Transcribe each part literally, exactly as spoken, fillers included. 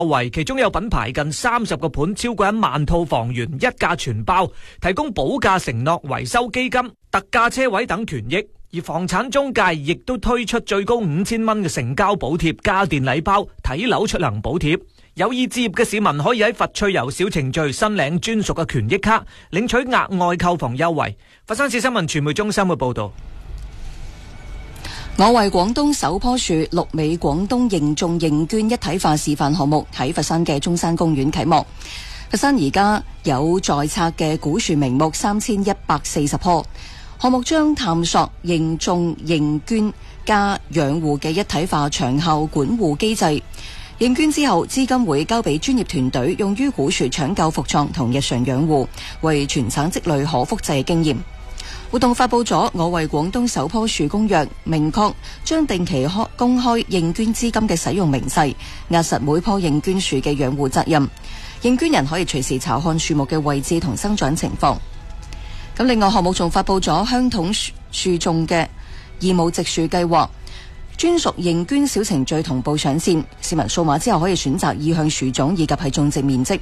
惠，其中有品牌近三十個盤，超過一萬套房源，一價全包，提供保價承諾、維修基金、特價車位等權益。而房產中介亦都推出最高五千蚊嘅成交補貼、家電禮包、睇樓出行補貼。有意置業嘅市民可以喺佛趣遊小程序申領專屬嘅權益卡，領取額外購房優惠。佛山市新聞傳媒中心嘅報道。 我為廣東首棵樹綠美廣東認種認捐一體化示範項目喺佛山嘅中山公園啟幕。佛山而家有在冊嘅古樹名木三千一百四十棵，項目將探索認種認捐加養護嘅一體化長效管護機制。認捐之後，資金會交俾專業團隊，用於古樹搶救復創同日常養護，為全省積累可複製經驗。活動發佈咗我為廣東首棵樹公約，明確將定期公開認捐資金嘅使用明細，壓實每棵認捐樹嘅養護責任。認捐人可以隨時查看樹木嘅位置同生長情況。咁另外項目仲發佈咗鄉統樹種嘅義務植樹計劃，專屬認捐小程序同步上線，市民掃碼之後可以選擇意向樹種以及係種植面積。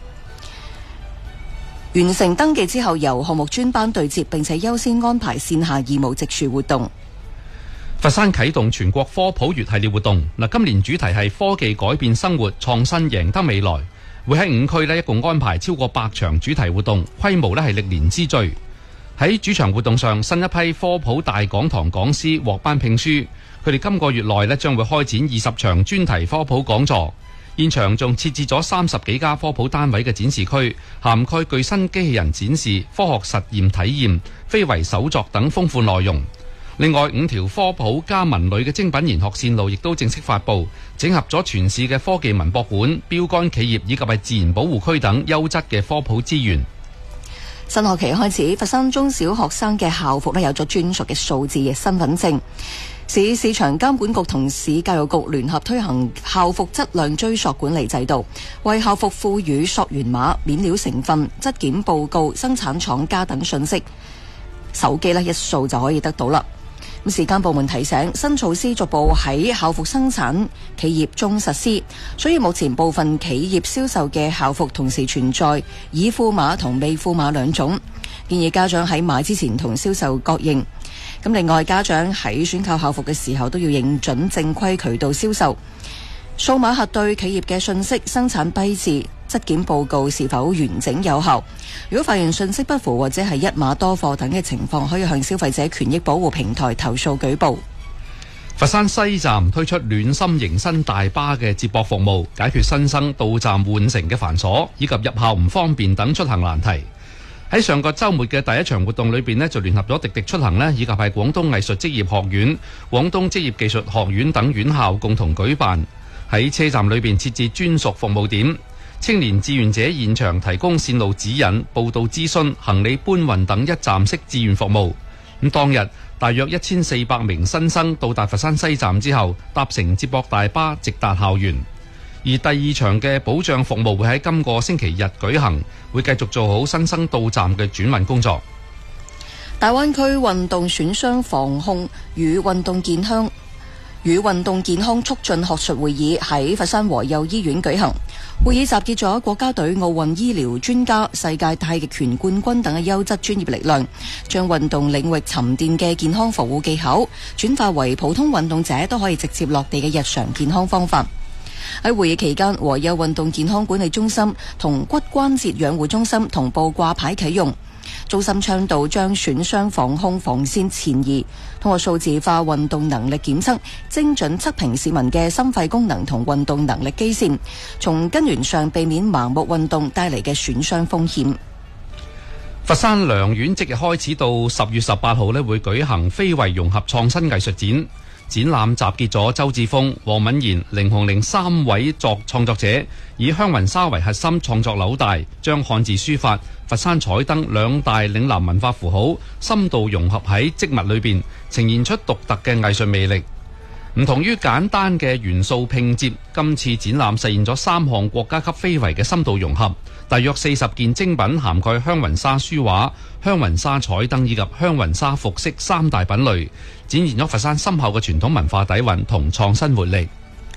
完成登記之後，由項目專班對接，並且優先安排線下義務植樹活動。 佛山啟動全國科普月系列活動，嗱，今年主題係科技改變生活，創新贏得未來。會喺五區呢一共安排超過百場主題活動，規模呢係歷年之最。喺主場活動上，新一批科普大講堂講師獲頒聘書，佢哋今個月內呢將會開展二十場專題科普講座。現場仲設置咗三十幾家科普單位嘅展示區，涵蓋具身機器人展示、科學實驗體驗、非遺手作等豐富內容。另外五條科普加文旅嘅精品研學線路亦都正式發布，整合咗全市嘅科技文博館、標杆企業以及係自然保護區等優質嘅科普資源。 新學期開始，佛山中小學生嘅校服呢有咗專屬嘅數字嘅身份證。市市場監管局同市教育局聯合推行校服質量追溯管理制度，為校服賦予溯源碼、面料成分、質檢報告、生產廠家等信息，手機呢一掃就可以得到啦。咁市監部門提醒，新措施逐步喺校服生產企業中實施，所以目前部分企業銷售嘅校服同時存在已付碼同未付碼兩種，建議家長喺買之前同銷售確認。咁另外，家長喺選購校服嘅時候都要認準正規渠道銷售，數碼核對企業嘅信息、生產標誌、質檢報告是否完整有效。如果發現信息不符或者係一碼多貨等嘅情況，可以向消費者權益保護平台投訴舉報。 佛山西站推出暖心迎新大巴嘅接駁服務，解決新生到站換乘嘅繁瑣以及入校唔方便等出行難題。喺上個週末嘅第一場活動裏邊呢，就聯合咗滴滴出行呢，以及係廣東藝術職業學院、廣東職業技術學院等院校共同舉辦。喺車站裏邊設置專屬服務點，青年志願者現場提供線路指引、報到諮詢、行李搬運等一站式志願服務。咁當日大約一千四百名新生到達佛山西站之後，搭乘接駁大巴直達校園。而第二場嘅保障服務會喺今個星期日舉行，會繼續做好新生到站嘅轉運工作。 大灣區運動損傷防控與運動健康與運動健康促進學術會議喺佛山和幼醫院舉行。會議集結咗國家隊、奧運醫療專家、世界太極拳冠軍等嘅優質專業力量，將運動領域沉澱嘅健康防護技巧轉化為普通運動者都可以直接落地嘅日常健康方法。喺會議期間，和幼運動健康管理中心同骨關節養護中心同步掛牌啟用。中心倡導將損傷防控防線前移，通過數字化運動能力檢測，精準測評市民嘅心肺功能同運動能力基線，從根源上避免盲目運動帶嚟嘅損傷風險。 佛山良苑即日開始到十月十八號呢，會舉行非遺融合創新藝術展。展覽集結咗周志峰、黃敏賢、凌紅玲三位作創作者，以香雲紗為核心創作紐帶，將漢字書法、佛山彩燈兩大嶺南文化符號深度融合喺織物裏邊，呈現出獨特嘅藝術魅力。唔同於簡單嘅元素拼接，今次展覽實現咗三項國家級非遺嘅深度融合，大約四十件精品涵蓋香雲紗書畫、香雲紗彩燈以及香雲紗服飾三大品類，展現咗佛山深厚嘅傳統文化底蘊同創新活力。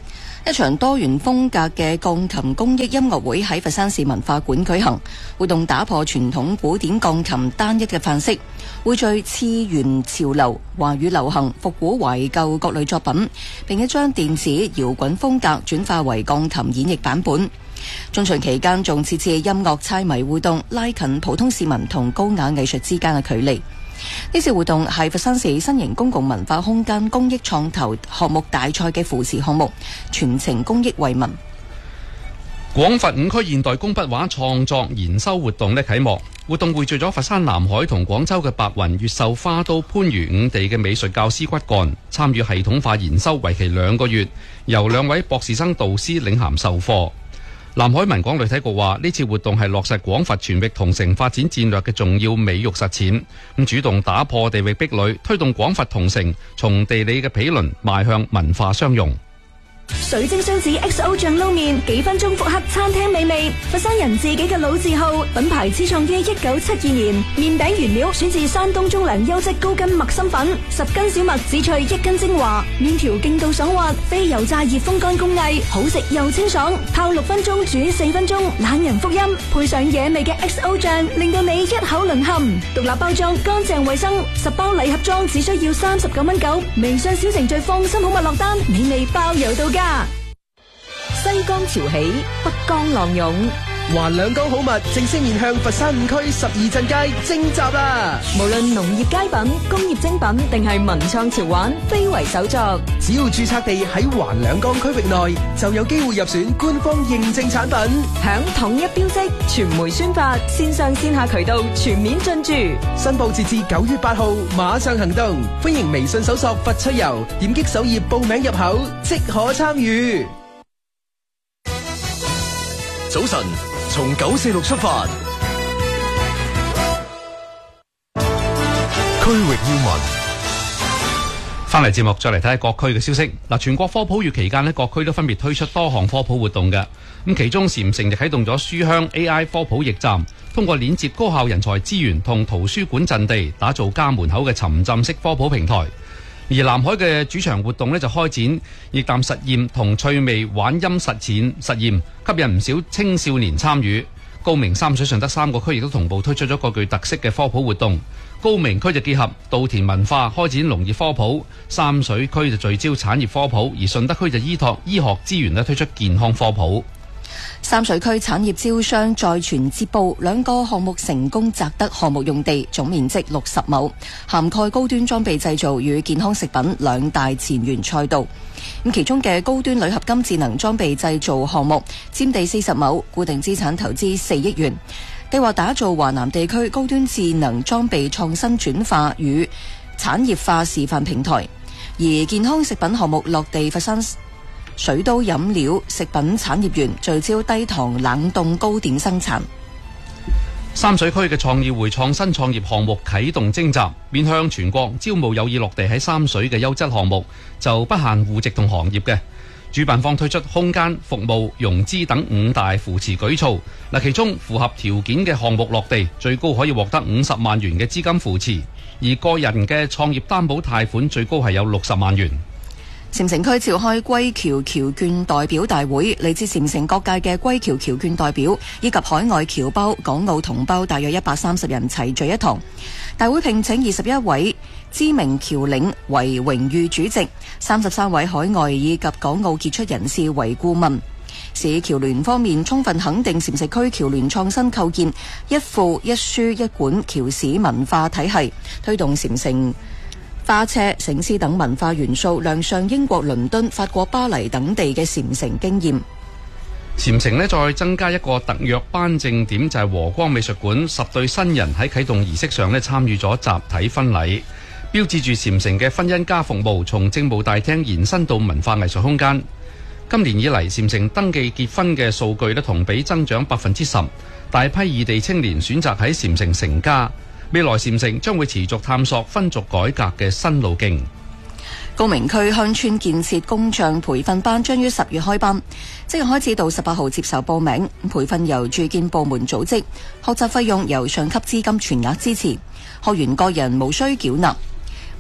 一場多元風格嘅鋼琴公益音樂會喺佛山市文化館舉行，活動打破傳統古典鋼琴單一嘅範式，匯聚次元潮流、華語流行、復古懷舊各類作品，並且將電子搖滾風格轉化為鋼琴演繹版本。中旬期間仲設置音樂猜謎互動，拉近普通市民同高雅藝術之間嘅距離。呢次活動係佛山市新型公共文化空間公益創投項目大賽嘅扶持項目，全程公益惠民。 廣佛五區現代工筆畫創作研修活動呢啟幕，活動匯聚咗佛山南海同廣州嘅白雲、越秀、花都、番禺五地嘅美術教師骨幹，參與系統化研修，為期兩個月，由兩位博士生導師領銜授課。南海文廣旅體局話，呢次活動係落實廣佛全域同城發展戰略嘅重要美育實踐，咁主動打破地域壁壘，推動廣佛同城從地理嘅毗鄰邁向文化相融。 水晶雙子 X O 醬撈麵，幾分鐘復刻餐廳美味。佛山人自己嘅老字號，品牌始創於一九七二年。麵餅原料選自山東中糧優質高筋麥心粉，十斤小麥只取一斤精華。麵條勁道爽滑，非油炸熱風乾工藝，好食又清爽。泡六分鐘，煮四分鐘，懶人福音。配上野味嘅 X O 醬，令到你一口淪陷。獨立包裝，乾淨衛生，十包禮盒裝只需要三十九蚊九。微信小程序放心好物落單，美味包郵到家。 西江潮起，北江浪湧， 環兩江好物正式面向佛山五區十二鎮街徵集啦！ 無論農業佳品、工業精品定係文創潮玩，非為手作。 只要註冊地喺環兩江區域內，就有機會入選官方認證產品， 響統一標識、傳媒宣發、線上線下渠道全面進駐。 申報截至九月八號，馬上行動！歡迎微信搜索佛趣遊，點擊首頁報名入口，即可參與。 早晨，從九四六出發，區域要聞。 翻嚟節目，再嚟睇下各區嘅消息。嗱，全國科普月期間呢，各區都分別推出多項科普活動嘅。咁其中禪城就啟動咗書香 A I 科普驛站，通過鏈接高校人才資源同圖書館陣地，打造家門口嘅沉浸式科普平台。而南海嘅主場活動呢，就開展驛站實驗同趣味玩音實踐實驗，吸引唔少青少年參與。高明、三水、順德三個區亦都同步推出咗個具特色嘅科普活動。高明區就結合稻田文化開展農業科普，三水區就聚焦產業科普，而順德區就依託醫學資源咧推出健康科普。 三水區產業招商再傳捷報，兩個項目成功摘得項目用地，總面積六十畝，涵蓋高端裝備製造與健康食品兩大前沿賽道。咁其中嘅高端鋁合金智能裝備製造項目佔地四十畝，固定資產投資四億元，計劃打造華南地區高端智能裝備創新轉化與產業化示範平台。而健康食品項目落地佛山水都飲料食品產業園，聚焦低糖冷凍糕點生產。 三水區嘅創意會創新創業項目啟動徵集，面向全國招募有意落地喺三水嘅優質項目，就不限戶籍同行業嘅。主辦方推出空間、服務、融資等五大扶持舉措。嗱，其中符合條件嘅項目落地，最高可以獲得五十萬元嘅資金扶持，而個人嘅創業擔保貸款最高係有六十萬元。 禪城區召開歸僑僑眷代表大會，嚟自禪城各界嘅歸僑僑眷代表以及海外僑胞、港澳同胞大約一百三十人齊聚一堂。大會聘請二十一位知名僑領為榮譽主席，三十三位海外以及港澳傑出人士為顧問。市僑聯方面充分肯定禪城區僑聯創新構建一庫一書一館僑史文化體系，推動禪城花車、醒獅等文化元素亮相英國倫敦、法國巴黎等地嘅禪城經驗。 禪城呢再增加一個特約頒證點，就係和光美術館十對新人喺啟動儀式上呢參與咗集體婚禮，標誌住禪城嘅婚姻加服務從政務大廳延伸到文化藝術空間。今年以嚟，禪城登記結婚嘅數據呢同比增長百分之十，大批異地青年選擇喺禪城成家。未來禪城將會持續探索分族改革嘅新路徑。 高明區鄉村建設工匠培訓班將於十月開班，即日開始到十八號接受報名。培訓由住建部門組織，學習費用由上級資金全額支持，學員個人無需繳納。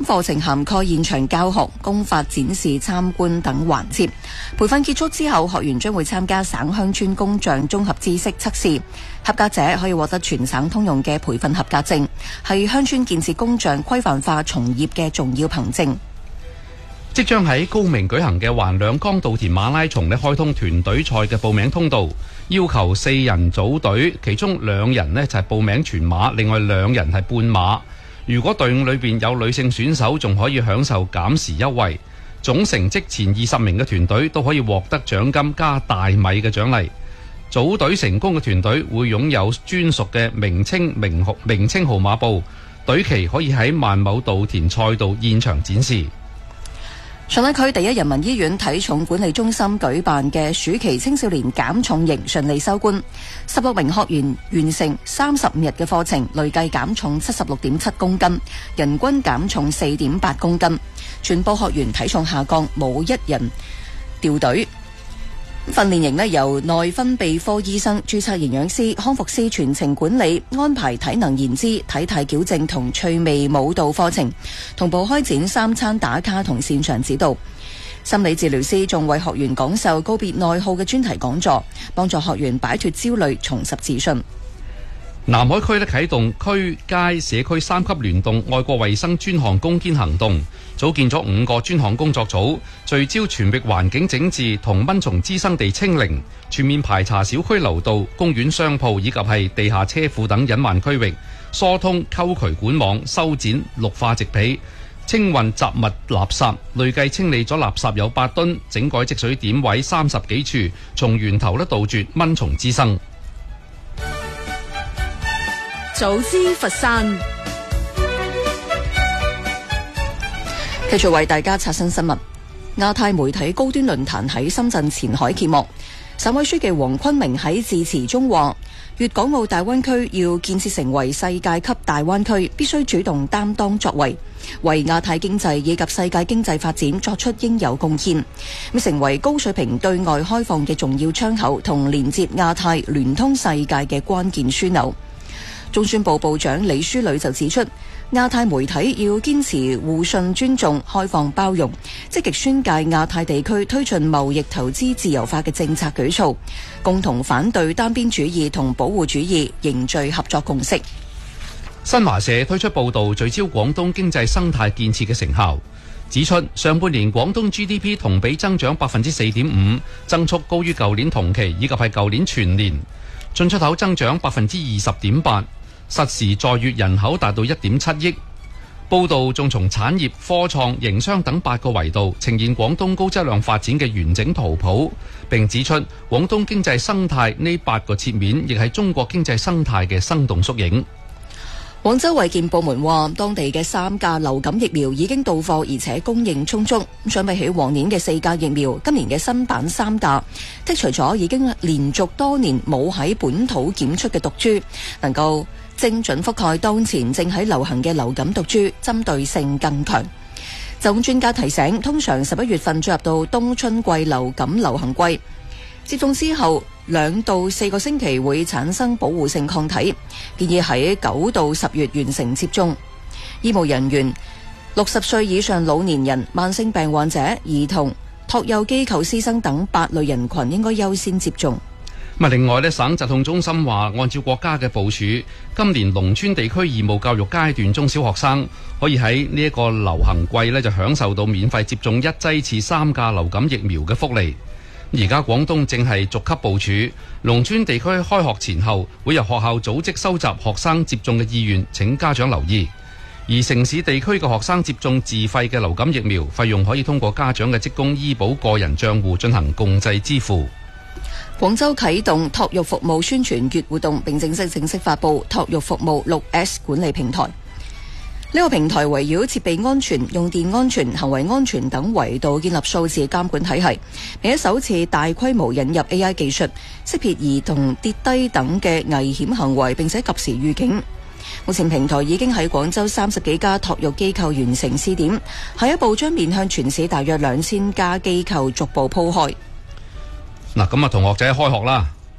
課程涵蓋現場教學、工法展示、參觀等環節。培訓結束之後，學員將會參加省鄉村工匠綜合知識測試，合格者可以獲得全省通用嘅培訓合格證，係鄉村建設工匠規範化從業嘅重要憑證。 即將喺高明舉行嘅環兩江稻田馬拉松呢，開通團隊賽嘅報名通道，要求四人組隊，其中兩人呢就係報名全馬，另外兩人係半馬。如果隊伍裏邊有女性選手，仲可以享受減時優惠。總成績前二十名嘅團隊都可以獲得獎金加大米嘅獎勵。組隊成功嘅團隊會擁有專屬嘅名稱名號名稱號碼布，隊旗可以喺萬畝稻田賽道現場展示。 上海區第一人民醫院體重管理中心舉辦嘅暑期青少年減重營順利收官，十六名學員完成三十五日嘅課程，累計減重七十六點七公斤，人均減重四點八公斤。全部學員體重下降，冇一人掉隊。訓練營呢由內分泌科醫生、註冊營養師、康復師全程管理，安排體能延肢、體態矯正同趣味舞蹈課程，同步開展三餐打卡同線上指導。心理治療師仲為學員講授告別內耗嘅專題講座，幫助學員擺脫焦慮，重拾自信。 南海區咧啟動區街社區三級聯動愛國衛生專項攻堅行動，組建咗五個專項工作組，聚焦全域環境整治同蚊蟲滋生地清零，全面排查小區樓道、公園商鋪以及係地下車庫等隱患區域，疏通溝渠管網，修剪綠化植被，清運雜物垃圾，累計清理咗垃圾有八噸，整改積水點位三十幾處，從源頭咧杜絕蚊蟲滋生。 早知佛山， 繼續為大家刷新新聞。亞太媒體高端論壇喺深圳前海揭幕，省委書記黃坤明喺致辭中話：粵港澳大灣區要建設成為世界級大灣區，必須主動擔當作為，為亞太經濟以及世界經濟發展作出應有貢獻，咁成為高水平對外開放嘅重要窗口同連接亞太聯通世界嘅關鍵樞紐。中宣部部長李書磊就指出，亞太媒體要堅持互信尊重、開放包容，積極宣介亞太地區推進貿易投資自由化嘅政策舉措，共同反對單邊主義同保護主義，凝聚合作共識。 新華社推出報導，聚焦廣東經濟生態建設嘅成效，指出上半年廣東 G D P 同比增長百分之四點五，增速高於舊年同期以及係舊年全年，進出口增長百分之二十點八。實時在粵人口達到一點七億。報道仲從產業、科創、營商等八個維度呈現廣東高質量發展嘅完整圖譜，並指出廣東經濟生態呢八個切面亦係中國經濟生態嘅生動縮影。 廣州衛健部門話，當地嘅三價流感疫苗已經到貨，而且供應充足。相比起往年嘅四價疫苗，今年嘅新版三價剔除咗已經連續多年冇喺本土檢出嘅毒株，能夠精準覆蓋當前正喺流行嘅流感毒株，針對性更強。就專家提醒，通常十一月份進入到冬春季流感流行季，接種之後兩到四個星期會產生保護性抗體，建議喺九到十月完成接種。醫務人員、六十歲以上老年人、慢性病患者、兒童、托幼機構師生等八類人群應該優先接種。 另外咧，省疾控中心話，按照國家嘅部署，今年農村地區義務教育階段中小學生可以喺呢一個流行季咧就享受到免費接種一劑次三價流感疫苗嘅福利。而家廣東正係逐級部署，農村地區開學前後會由學校組織收集學生接種嘅意願，請家長留意。而城市地區嘅學生接種自費嘅流感疫苗，費用可以通過家長嘅職工醫保個人帳戶進行共濟支付。 廣州啟動托育服務宣傳月活動，並正式正式發布托育服務六 S 管理平台。呢、這個平台圍繞設備安全、用電安全、行為安全等維度建立數字監管體系，並喺首次大規模引入 A I 技術，識別兒童跌低等嘅危險行為，並且及時預警。目前平台已經喺廣州三十幾家托育機構完成試點，下一步將面向全市大約兩千家機構逐步鋪開。 嗱，咁啊，同學仔開學啦！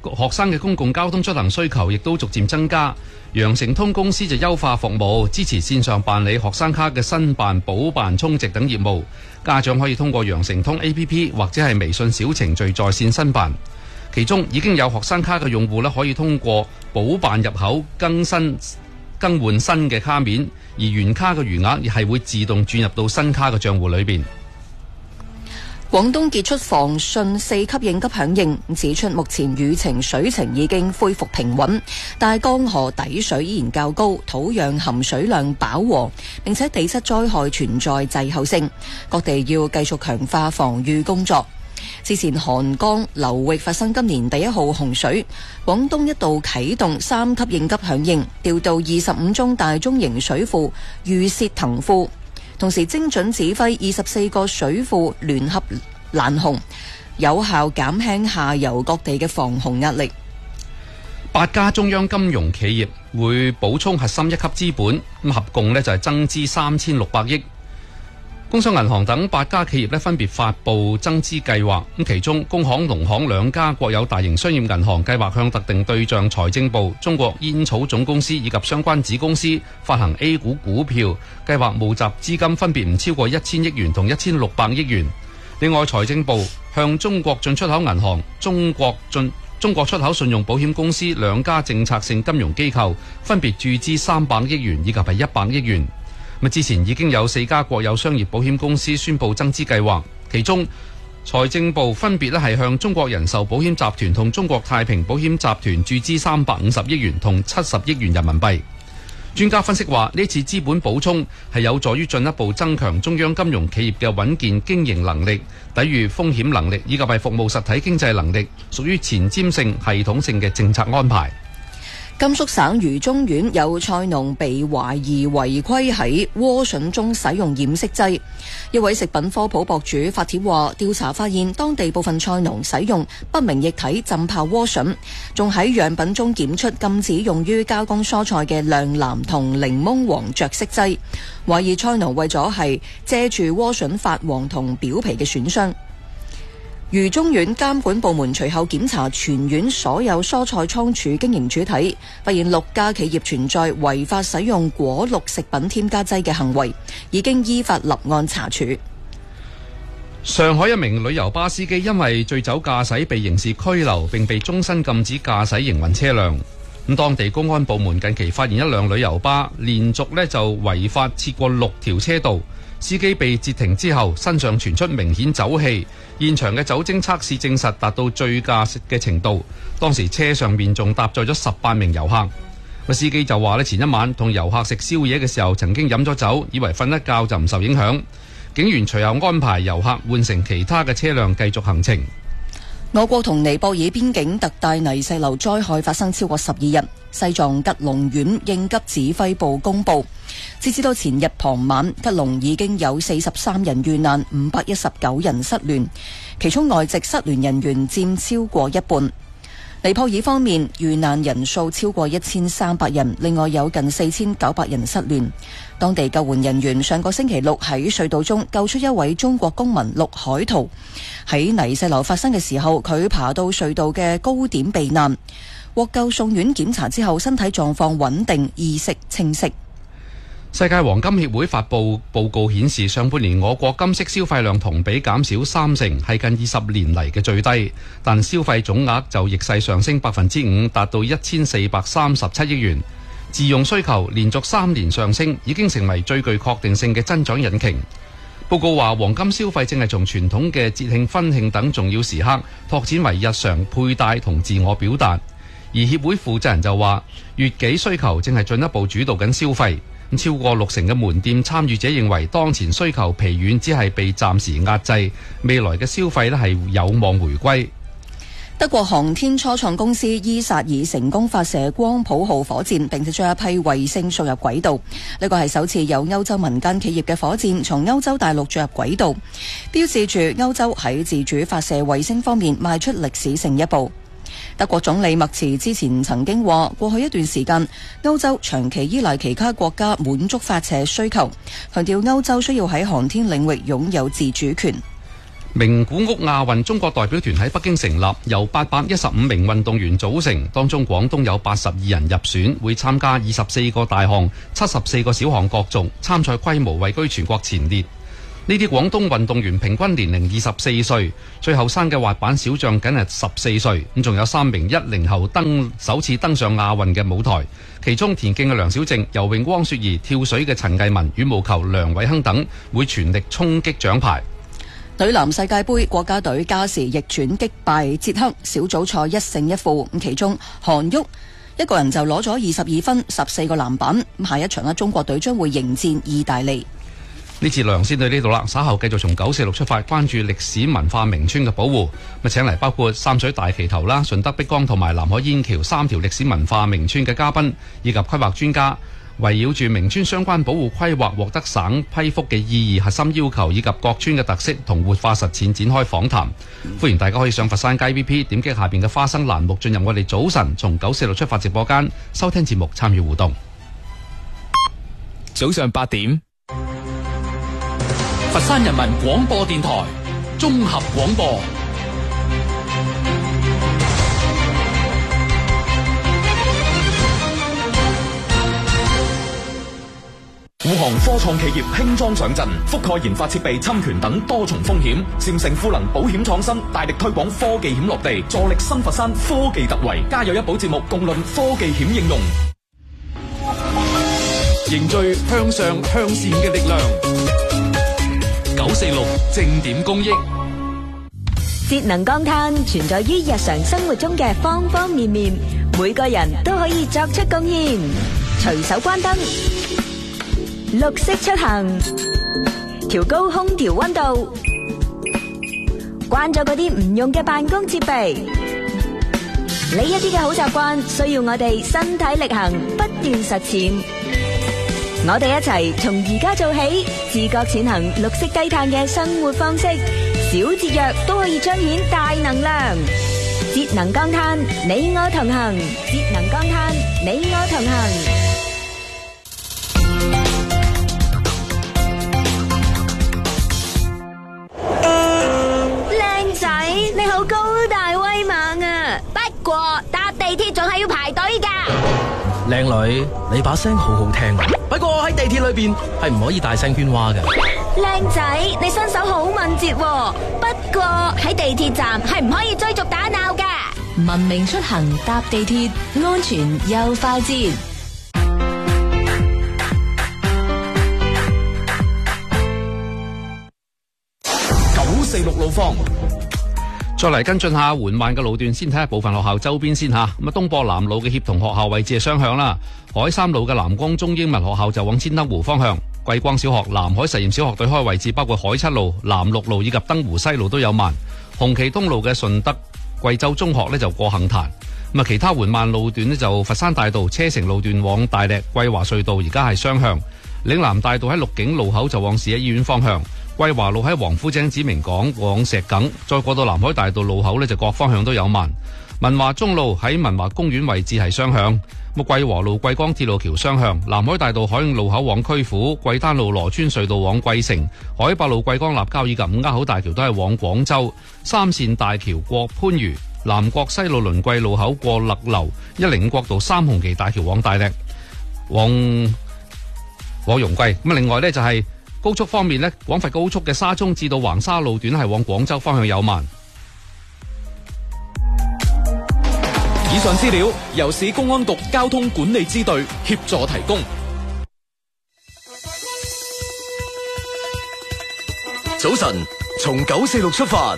學生嘅公共交通出行需求亦都逐漸增加。羊城通公司就優化服務，支持線上辦理學生卡嘅申辦、補辦、充值等業務。家長可以通過羊城通 A P P 或者係微信小程序在線申辦。其中已經有學生卡嘅用戶咧，可以通過補辦入口更新更換新嘅卡面，而原卡嘅餘額亦係會自動轉入到新卡嘅賬戶裏邊。 廣東傑出防汛四級應急響應，指出目前雨情水情已經恢復平穩，但江河底水依然較高，土壤含水量飽和，並且地質災害存在滯後性，各地要繼續強化防禦工作。之前韓江流域發生今年第一號洪水，廣東一度啟動三級應急響應，調到二十五宗大中型水庫預泄騰庫，同時精準指揮二十四個水庫聯合攔洪，有效減輕下游各地嘅防洪壓力。 八家中央金融企業會補充核心一級資本，咁合共呢就係增資三千六百億。工商銀行等八家企業呢分別發布增資計劃，咁其中工行、農行兩家國有大型商業銀行計劃向特定對象財政部、中國煙草總公司以及相關子公司發行 A 股股票，計劃募集資金分別唔超過一千億元同一千六百億元。另外，財政部向中國進出口銀行、中國進中國出口信用保險公司兩家政策性金融機構分別注資三百億元以及係一百億元。之前已經有四家國有商業保險公司宣布增資計劃，其中財政部分別咧係向中國人壽保險集團同中國太平保險集團注資三百五十億元同七十億元人民幣。專家分析話，呢次資本補充係有助於進一步增強中央金融企業嘅穩健經營能力、抵禦風險能力以及係服務實體經濟能力，屬於前瞻性、系統性嘅政策安排。 甘肅省榆中縣有菜農被懷疑違規喺萵筍中使用染色劑，一位食品科普博主發帖話，調查發現當地部分菜農使用不明液體浸泡萵筍，仲喺樣品中檢出禁止用於加工蔬菜嘅亮藍同檸檬黃着色劑，懷疑菜農為咗係遮住萵筍發黃同表皮嘅損傷。榆中縣監管部門隨後檢查全縣所有蔬菜倉儲經營主體，發現六家企業存在違法使用果綠食品添加劑嘅行為，已經依法立案查處。 上海一名旅遊巴司機因為醉酒駕駛被刑事拘留，並被終身禁止駕駛營運車輛。咁當地公安部門近期發現一輛旅遊巴連續呢就違法切過六條車道，司機被截停之後身上傳出明顯酒氣，現場嘅酒精測試證實達到醉駕嘅程度。當時車上面仲搭載咗十八名遊客。個司機就話咧，前一晚同遊客食宵夜嘅時候曾經飲咗酒，以為瞓一覺就唔受影響。警員隨後安排遊客換乘其他嘅車輛繼續行程。 我國同尼泊爾邊境特大泥石流災害發生超過十二日，西藏吉隆縣應急指揮部公布，截至到前日傍晚，吉隆已經有四十三人遇難，五百一十九人失聯，其中外籍失聯人員佔超過一半。尼泊爾方面，遇難人數超過一千三百人，另外有近四千九百人失聯。當地救援人員上個星期六喺隧道中救出一位中國公民陸海濤，喺泥石流發生嘅時候，佢爬到隧道嘅高點避難，獲救送院檢查之後，身體狀況穩定，意識清晰。 世界黃金協會發布報告顯示，上半年我國金色消費量同比減少三成，係近二十年嚟嘅最低，但消費總額就逆勢上升百分之五，達到一千四百三十七億元。自用需求連續三年上升，已經成為最具確定性嘅增長引擎。報告話，黃金消費正係從傳統嘅節慶、婚慶等重要時刻拓展為日常佩戴同自我表達。而協會負責人就話，月紀需求正係進一步主導緊消費。超過六成嘅門店參與者認為，當前需求疲軟只係被暫時壓制，未來嘅消費咧係有望回歸。 德國航天初創公司伊薩爾成功發射光譜號火箭，並且將一批衛星送入軌道。呢個係首次有歐洲民間企業嘅火箭從歐洲大陸進入軌道，標誌住歐洲喺自主發射衛星方面邁出歷史性一步。德國總理默茨之前曾經話，過去一段時間歐洲長期依賴其他國家滿足發射需求，強調歐洲需要喺航天領域擁有自主權。 名古屋亞運中國代表團喺北京成立，由八百一十五名運動員組成，當中廣東有八十二人入選，會參加二十四個大項、七十四個小項角逐，參賽規模位居全國前列。呢啲廣東運動員平均年齡二十四歲，最後生嘅滑板小將僅係十四歲，咁仲有三名一零後登首次登上亞運嘅舞台，其中田徑嘅梁小靜、游泳汪雪兒、跳水嘅陳藝文、羽毛球梁偉鏗等會全力衝擊獎牌。 女籃世界盃國家隊加時逆轉擊敗捷克，小組賽一勝一負，咁其中韓旭一個人就攞咗二十二分、十四個籃板。下一場呢，中國隊將會迎戰意大利。 呢次糧先到呢度啦，稍後繼續從九四六出發，關注歷史文化名村嘅保護。咁請嚟包括三水大旗頭啦、順德碧江同埋南海煙橋三條歷史文化名村嘅嘉賓，以及規劃專家，圍繞住名村相關保護規劃獲得省批復嘅意義、核心要求以及各村嘅特色同活化實踐展開訪談。歡迎大家可以上佛山街 V P 點擊下邊嘅花生欄目，進入我哋早晨從九四六出發直播間收聽節目，參與互動。 早上八點，佛山人民廣播電台綜合廣播。 滬杭科創企業輕裝上陣，覆蓋研發設備侵權等多重風險。禪誠賦能保險創新，大力推廣科技險落地，助力新佛山科技突圍。家有一寶節目共論科技險應用， 凝聚向上向善嘅力量。九四六正點公益。 節能降碳存在於日常生活中嘅方方面面，每個人都可以作出貢獻。隨手關燈，綠色出行，調高空調溫度，關咗嗰啲唔用嘅辦公設備。呢一啲嘅好習慣需要我哋身體力行，不斷實踐。我哋一齊從而家做起，自覺踐行綠色低碳嘅生活方式，小節約都可以彰顯大能量。節能降碳，你我同行；節能降碳，你我同行。 你好高大威猛啊！不過搭地鐵仲係要排隊㗎。 靚女，你把聲好好聽啊！不過喺地鐵裏邊係唔可以大聲喧嘩㗎。 靚仔，你身手好敏捷喎。不過喺地鐵站係唔可以追逐打鬧㗎。 文明出行搭地鐵，安全又快捷。 九四六路況。 再嚟跟進下緩慢嘅路段，先睇下部分學校周邊先吓。咁啊，東坡南路嘅協同學校位置係雙向啦。海三路嘅南光中英文學校就往千燈湖方向。桂光小學、南海實驗小學對開位置包括海七路、南六路以及燈湖西路都有慢。紅旗東路嘅順德貴州中學呢就過杏壇。咁啊，其他緩慢路段呢就佛山大道車城路段往大瀝桂華隧道而家係雙向。嶺南大道喺鹿景路口就往市一醫院方向。桂華路喺王府井指明港往石梗，再過到南海大道路口呢就各方向都有慢。文華中路喺文華公園位置係雙向。咁桂和路桂江鐵路橋雙向。南海大道海永路口往區府，桂丹路羅村隧道往桂城，海八路桂江立交以及五鴉口大橋都係往廣州。三線大橋過番禺，南國西路輪桂路口過勒流，一零五國道三紅旗大橋往大瀝，往往容桂。咁另外呢就係、是。高速方面呢，廣佛高速嘅沙中至到橫沙路段係往廣州方向有慢。 以上資料由市公安局交通管理支隊協助提供。 早晨，從九四六出發。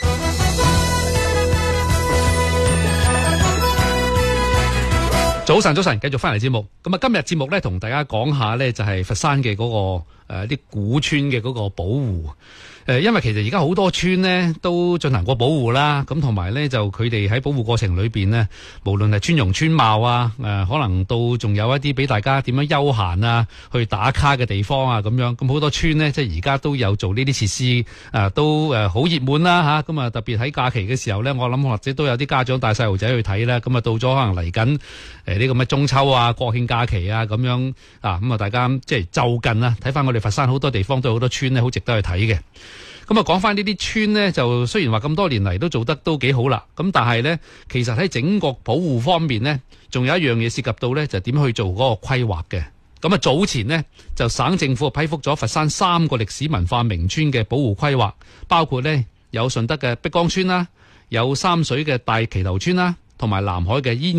早晨，早晨，繼續翻嚟節目。咁啊，今日節目咧，同大家講下咧，就係佛山嘅嗰、嗰個誒啲、呃、古村嘅嗰個保護。誒，因為其實而家好多村呢都進行過保護啦，咁同埋咧就佢哋喺保護過程裏邊呢，無論係村容村貌啊，誒、呃，可能到仲有一啲俾大家點樣休閒啊，去打卡嘅地方啊，咁樣，咁好多村呢，即係而家都有做呢啲設施，誒、呃，都誒好熱門啦吓，咁啊特別喺假期嘅時候咧，我諗或者都有啲家長帶細路仔去睇啦，咁啊到咗可能嚟緊誒呢個咩中秋啊、國慶假期啊咁樣啊，咁啊大家即係就近啊，睇翻我哋佛山好多地方都有好多村呢，好值得去睇嘅。 咁啊，講翻呢啲村呢，就雖然話咁多年嚟都做得都幾好啦，咁但係呢，其實喺整個保護方面呢，仲有一樣嘢涉及到呢，就點去做嗰個規劃嘅。咁啊，早前呢，就省政府批覆咗佛山三個歷史文化名村嘅保護規劃，包括呢有順德嘅碧江村啦，有三水嘅大旗頭村啦，同埋南海嘅煙